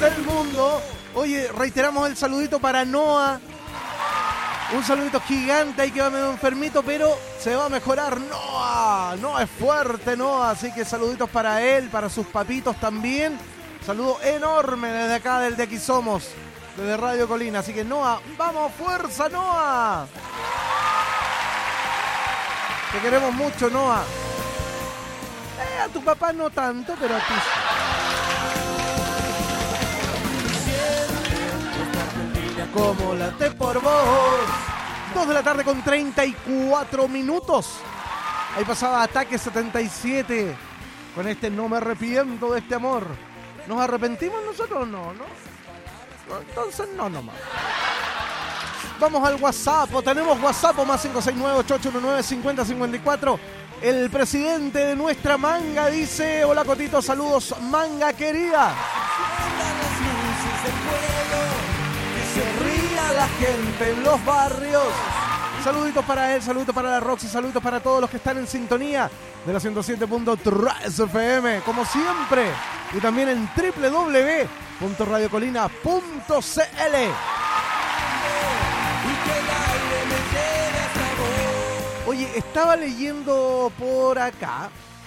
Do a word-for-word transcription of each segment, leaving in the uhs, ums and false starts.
del mundo. Oye, reiteramos el saludito para Noah. Un saludito gigante ahí que va medio enfermito, pero se va a mejorar. Noah, Noah es fuerte, Noah. Así que saluditos para él, para sus papitos también. Saludo enorme desde acá, del de Aquí Somos, desde Radio Colina. Así que Noah, vamos, fuerza Noah. Te queremos mucho, Noah. Eh, a tu papá no tanto, pero a ti sí. Como late por vos. Dos de la tarde con treinta y cuatro minutos. Ahí pasaba Ataque setenta y siete con este No me arrepiento de este amor. ¿Nos arrepentimos nosotros? No, ¿no? Entonces no, nomás. Vamos al WhatsApp. Tenemos WhatsApp más cinco seis nueve, ocho ocho uno nueve, cinco cero cinco cuatro. El presidente de nuestra manga dice: hola Cotito, saludos manga querida. Se ría la gente en los barrios. Saluditos para él, saluditos para la Roxy, saluditos para todos los que están en sintonía de la ciento siete punto tres F M, como siempre. Y también en doble u doble u doble u punto radio colina punto c l. Oye, estaba leyendo por acá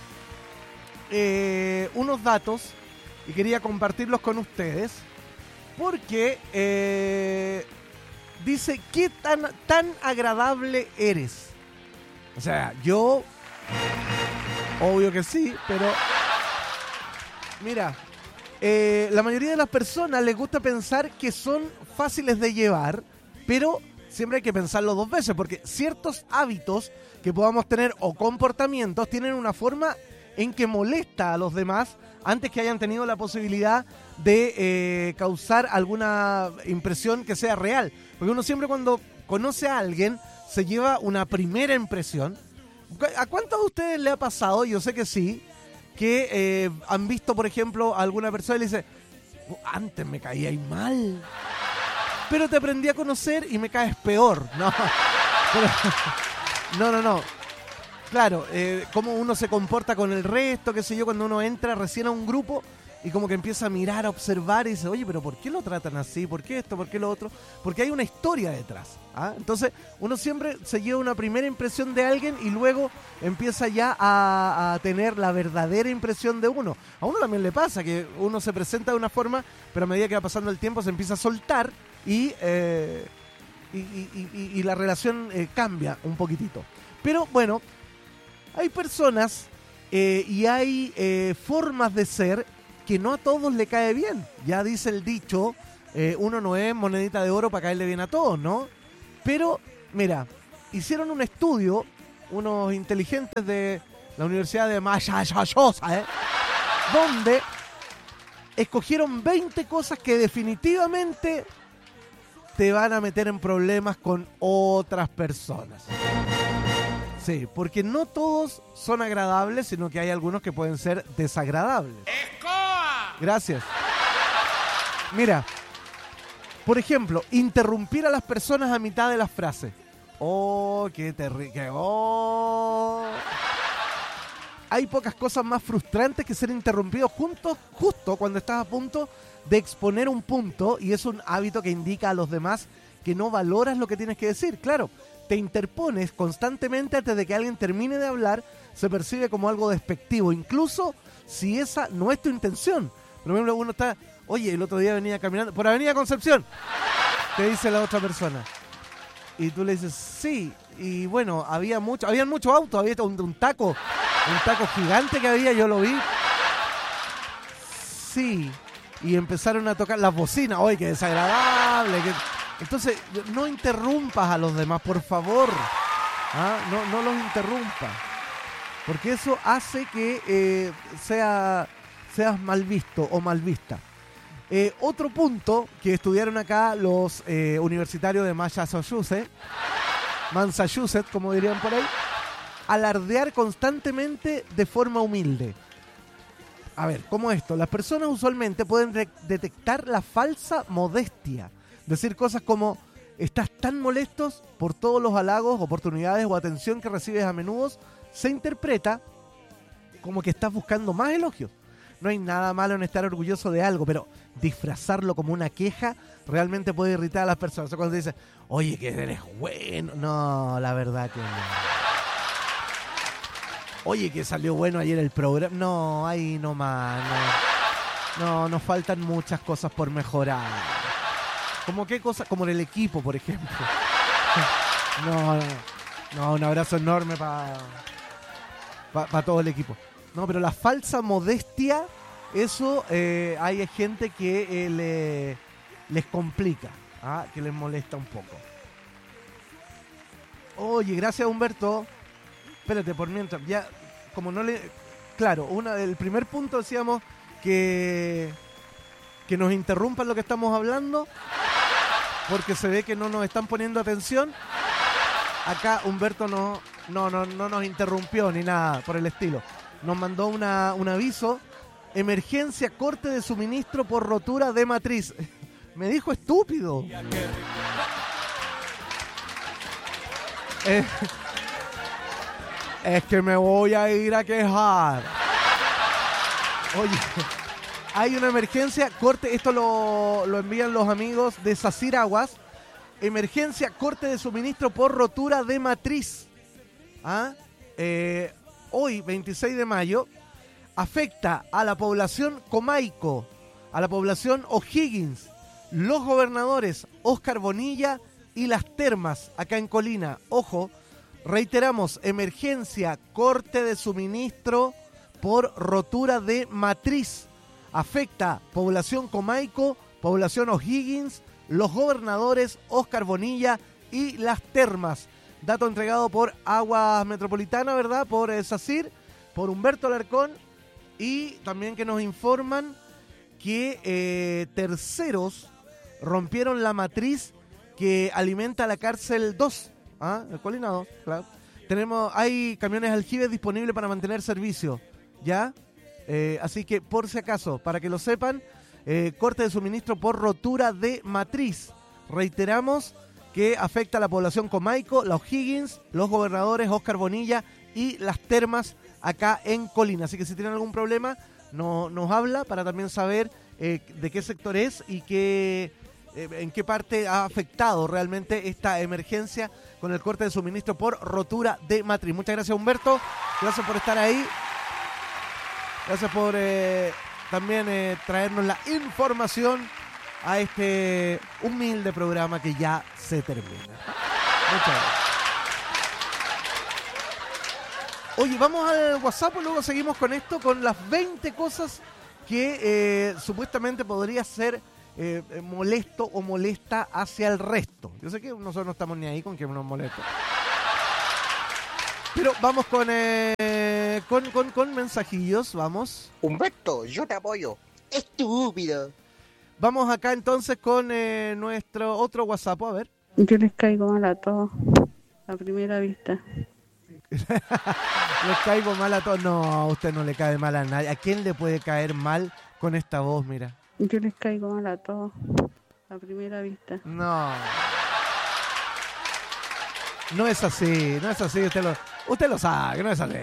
eh, unos datos y quería compartirlos con ustedes. Porque eh, dice, ¿qué tan, tan agradable eres? O sea, yo, obvio que sí, pero mira, eh, la mayoría de las personas les gusta pensar que son fáciles de llevar, pero siempre hay que pensarlo dos veces, porque ciertos hábitos que podamos tener o comportamientos tienen una forma en que molesta a los demás antes que hayan tenido la posibilidad de eh, causar alguna impresión que sea real. Porque uno siempre cuando conoce a alguien se lleva una primera impresión. ¿A cuántos de ustedes le ha pasado? Yo sé que sí, que eh, han visto, por ejemplo, a alguna persona y le dice: antes me caíais mal, pero te aprendí a conocer y me caes peor. No, pero, no, no, no. Claro, eh, cómo uno se comporta con el resto, qué sé yo, cuando uno entra recién a un grupo y como que empieza a mirar, a observar y dice: oye, pero ¿por qué lo tratan así? ¿Por qué esto? ¿Por qué lo otro? Porque hay una historia detrás. ¿ah? Entonces, uno siempre se lleva una primera impresión de alguien y luego empieza ya a, a tener la verdadera impresión de uno. A uno también le pasa que uno se presenta de una forma, pero a medida que va pasando el tiempo se empieza a soltar y, eh, y, y, y, y la relación eh, cambia un poquitito. Pero bueno, hay personas eh, y hay eh, formas de ser que no a todos le cae bien. Ya dice el dicho, eh, uno no es monedita de oro para caerle bien a todos, ¿no? Pero, mira, hicieron un estudio, unos inteligentes de la Universidad de Massachusetts, ¿eh? donde escogieron veinte cosas que definitivamente te van a meter en problemas con otras personas. Sí, porque no todos son agradables, sino que hay algunos que pueden ser desagradables. ¡Escoba! Gracias. Mira, por ejemplo, interrumpir a las personas a mitad de las frases. Oh, qué terrible. Oh. Hay pocas cosas más frustrantes que ser interrumpido juntos, justo cuando estás a punto de exponer un punto, y es un hábito que indica a los demás que no valoras lo que tienes que decir. Claro, te interpones constantemente antes de que alguien termine de hablar, se percibe como algo despectivo, incluso si esa no es tu intención. Por ejemplo, uno está, oye, el otro día venía caminando por Avenida Concepción, te dice la otra persona, y tú le dices, sí, y bueno, había mucho, habían muchos autos, había un, un taco, un taco gigante que había, yo lo vi, sí, y empezaron a tocar las bocinas, oye, qué desagradable, que... Entonces, no interrumpas a los demás, por favor. ¿Ah? No, no los interrumpas. Porque eso hace que eh, sea, seas mal visto o mal vista. Eh, otro punto que estudiaron acá los eh, universitarios de Massachusetts, Massachusetts, como dirían por ahí, alardear constantemente de forma humilde. A ver, ¿cómo esto? Las personas usualmente pueden re- detectar la falsa modestia. Decir cosas como: estás tan molestos por todos los halagos, oportunidades o atención que recibes a menudo, se interpreta como que estás buscando más elogios. no hay nada malo en estar orgulloso de algo, pero disfrazarlo como una queja realmente puede irritar a las personas. O sea, cuando dicen, oye, que eres bueno. No, la verdad que no. Oye, que salió bueno ayer el programa. No, ahí nomás, no. No, nos faltan muchas cosas por mejorar. ¿Cómo qué cosas? Como en el equipo, por ejemplo. No, no, no, un abrazo enorme para pa, pa todo el equipo. No, pero la falsa modestia, eso eh, hay gente que eh, le, les complica, ¿ah? Que les molesta un poco. Oye, gracias Humberto. Espérate, por mientras, ya, como no le... Claro, una, el primer punto decíamos que, que nos interrumpan lo que estamos hablando, porque se ve que no nos están poniendo atención. Acá Humberto no, no, no, no nos interrumpió ni nada por el estilo. Nos mandó una, un aviso. Emergencia, corte de suministro por rotura de matriz. Me dijo estúpido. Eh, es que me voy a ir a quejar. Oye, hay una emergencia, corte, esto lo, lo envían los amigos de Sacir Aguas. Emergencia, corte de suministro por rotura de matriz. ¿Ah? Eh, hoy, veintiséis de mayo, afecta a la población Comaico, a la población O'Higgins, los gobernadores Óscar Bonilla y Las Termas, acá en Colina. Ojo, reiteramos, emergencia, corte de suministro por rotura de matriz. Afecta población Comaico, población O'Higgins, los gobernadores Óscar Bonilla y Las Termas. Dato entregado por Aguas Metropolitana, ¿verdad? Por eh, Sacir, por Humberto Alarcón, y también que nos informan que eh, terceros rompieron la matriz que alimenta la cárcel dos, ¿ah? El Colina dos, claro. Tenemos, hay camiones aljibes disponibles para mantener servicio, ¿ya? Eh, así que, por si acaso, para que lo sepan, Eh, corte de suministro por rotura de matriz. Reiteramos que afecta a la población Comaico, los O'Higgins, los gobernadores Óscar Bonilla y Las Termas acá en Colina. Así que si tienen algún problema, no, nos habla para también saber eh, de qué sector es y qué, eh, en qué parte ha afectado realmente esta emergencia con el corte de suministro por rotura de matriz. Muchas gracias, Humberto. Gracias por estar ahí. Gracias por... Eh, También eh, traernos la información a este humilde programa que ya se termina. Muchas gracias. Oye, vamos al WhatsApp y luego seguimos con esto, con las veinte cosas que eh, supuestamente podría ser eh, molesto o molesta hacia el resto. Yo sé que nosotros no estamos ni ahí con que nos molesta. Pero vamos con, eh, con, con, con mensajillos, vamos. Humberto, yo te apoyo. Estúpido. Vamos acá entonces con eh, nuestro otro WhatsApp, a ver. Yo les caigo mal a todos, a primera vista. Les caigo mal a todos. No, a usted no le cae mal a nadie. ¿A quién le puede caer mal con esta voz, mira? Yo les caigo mal a todos, a primera vista. No. No es así, no es así, usted lo, usted lo sabe, no es así.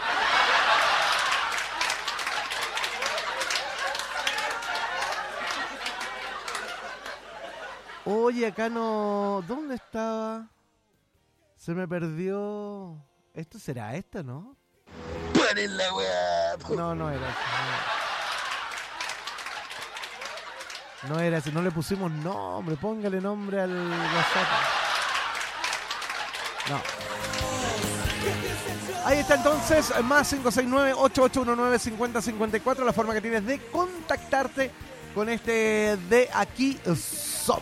Oye, acá no... ¿Dónde estaba? Se me perdió... ¿Esto será esto, no? ¡Paren la weá! No, no era eso. No. no era eso, no le pusimos nombre, póngale nombre al WhatsApp. No. Ahí está entonces, más cinco seis nueve, ocho ocho uno nueve, cinco cero cinco cuatro, la forma que tienes de contactarte con este de aquí Sop.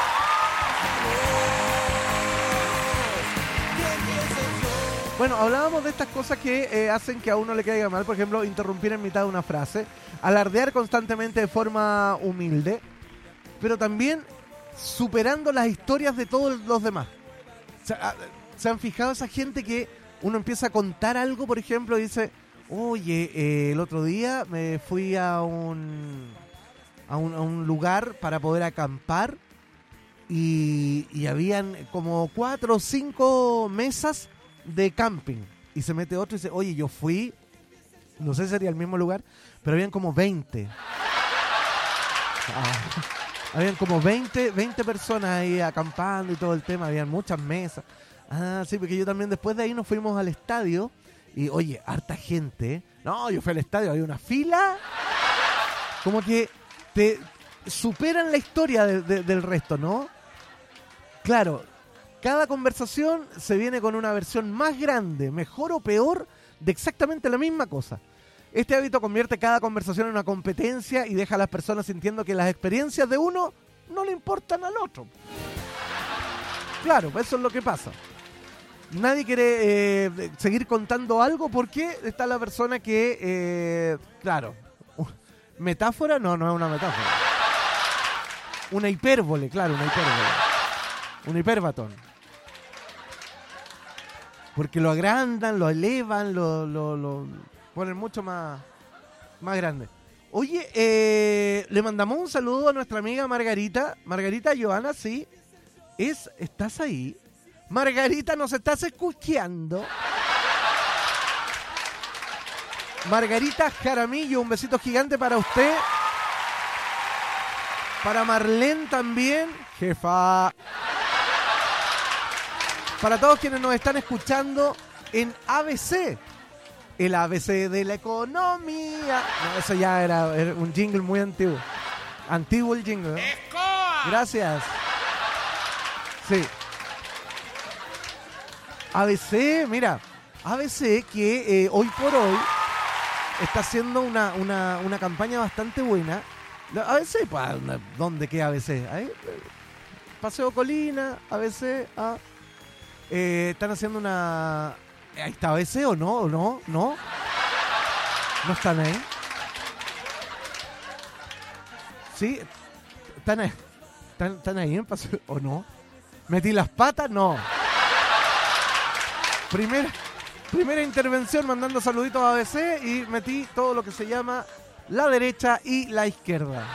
Bueno, hablábamos de estas cosas que eh, hacen que a uno le caiga mal, por ejemplo, interrumpir en mitad de una frase, alardear constantemente de forma humilde, pero también superando las historias de todos los demás. O sea, ¿se han fijado esa gente que uno empieza a contar algo, por ejemplo, y dice, oye, eh, el otro día me fui a un, a un, a un lugar para poder acampar y, y habían como cuatro o cinco mesas de camping? Y se mete otro y dice, oye, yo fui No sé si sería el mismo lugar, pero habían como veinte. Ah, habían como veinte, veinte personas ahí acampando y todo el tema. Habían muchas mesas. Ah, sí, porque yo también después de ahí nos fuimos al estadio. Y oye, harta gente. No, yo fui al estadio, había una fila. Como que te superan la historia de, de, del resto, ¿no? Claro, cada conversación se viene con una versión más grande, mejor o peor, de exactamente la misma cosa. Este hábito convierte cada conversación en una competencia y deja a las personas sintiendo que las experiencias de uno no le importan al otro. Claro, eso es lo que pasa. Nadie quiere eh, seguir contando algo porque está la persona que, eh, claro, metáfora, no, no es una metáfora. Una hipérbole, claro, una hipérbole. Un hiperbatón. Porque lo agrandan, lo elevan, lo, lo, lo ponen mucho más, más grande. Oye, eh, le mandamos un saludo a nuestra amiga Margarita. Margarita Joana, sí. Es, ¿estás ahí? Margarita, ¿nos estás escuchando? Margarita Jaramillo, un besito gigante para usted. Para Marlene también, jefa. Para todos quienes nos están escuchando en A B C, el A B C de la economía. No, eso ya era, era un jingle muy antiguo. Antiguo el jingle, ¿eh? Gracias. Sí. A B C, mira, A B C que eh, hoy por hoy está haciendo una, una, una campaña bastante buena. A B C, ¿para dónde queda A B C? Ahí, Paseo Colina, A B C, ah. Eh, están haciendo una... ¿Ahí está A B C o no? ¿O no? ¿No? ¿No están ahí? ¿Sí? ¿Están ahí? ¿Están, están ahí en paseo o no? ¿Metí las patas? No. Primera, primera intervención mandando saluditos a A B C y metí todo lo que se llama la derecha y la izquierda.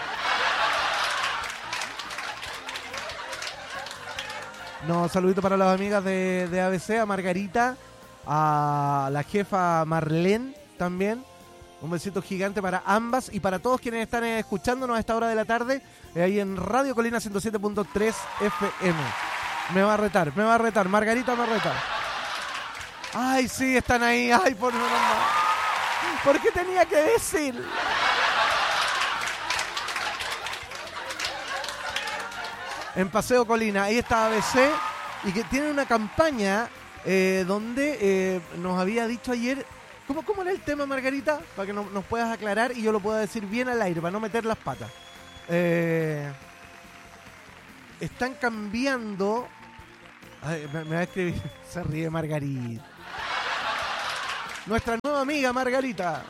No, saludito para las amigas de, de A B C, a Margarita, a la jefa Marlene también. Un besito gigante para ambas y para todos quienes están escuchándonos a esta hora de la tarde, eh, ahí en Radio Colina ciento siete punto tres F M. Me va a retar, me va a retar, Margarita me reta. Ay, sí, están ahí, ay, por favor. ¿Por qué tenía que decir? En Paseo Colina, ahí está A B C y que tiene una campaña eh, donde eh, nos había dicho ayer, ¿cómo, ¿cómo era el tema, Margarita? Para que no, nos puedas aclarar y yo lo pueda decir bien al aire, para no meter las patas. Eh, están cambiando... Ay, me, me va a escribir, se ríe Margarita. Nuestra nueva amiga Margarita.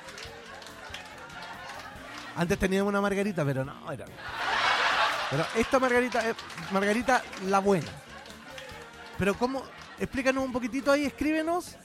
Antes teníamos una Margarita, pero no, era... Pero esta Margarita es Margarita la buena. Pero cómo, explícanos un poquitito ahí, escríbenos